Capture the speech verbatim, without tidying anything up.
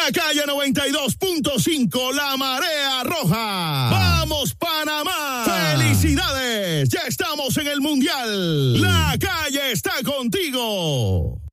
La Calle noventa y dos punto cinco, La Marea Roja. ¡Vamos, Panamá! ¡Felicidades! Ya estamos en el Mundial. La Calle está contigo.